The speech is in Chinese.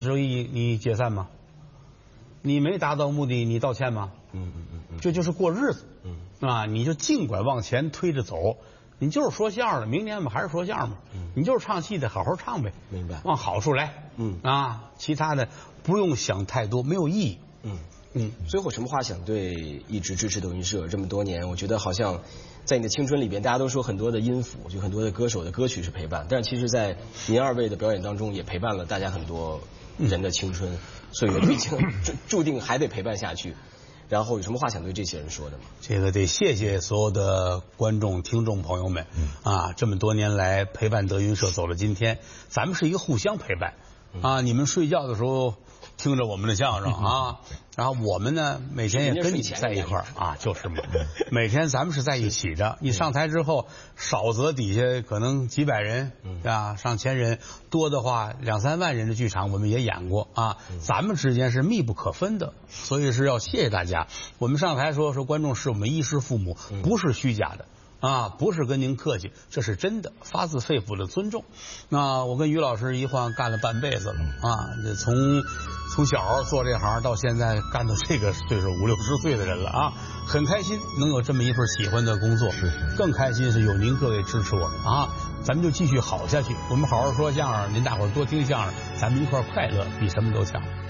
周一你解散吗？你没达到目的，你道歉吗？这就是过日子。你就尽管往前推着走。你就是说相声的，明年我们还是说相声嘛。你就是唱戏的，好好唱呗。 明白。 往好处来。其他的不用想太多，没有意义。 最后什么话想对一直支持德云社这么多年？我觉得好像在你的青春里边，大家都说很多的音符，就很多的歌手的歌曲是陪伴，但是其实在您二位的表演当中，也陪伴了大家很多人的青春岁月，毕竟注定还得陪伴下去。然后有什么话想对这些人说的吗？ 这个得谢谢所有的观众、听众朋友们这么多年来陪伴德云社走到今天，咱们是一个互相陪伴你们睡觉的时候听着我们的相声然后我们呢每天也跟你在一块儿就是嘛，每天咱们是在一起的。你上台之后，少则底下可能几百人上千人，多的话2、3万人的剧场我们也演过咱们之间是密不可分的，所以是要谢谢大家。我们上台说观众是我们衣食父母，不是虚假的。不是跟您客气，这是真的，发自肺腑的尊重。我跟于老师一晃干了半辈子了从小做这行到现在干到这个岁数50、60岁的人了很开心能有这么一份喜欢的工作，更开心是有您各位支持我们咱们就继续好下去。我们好好说相声，您大伙儿多听相声，咱们一块儿快乐，比什么都强。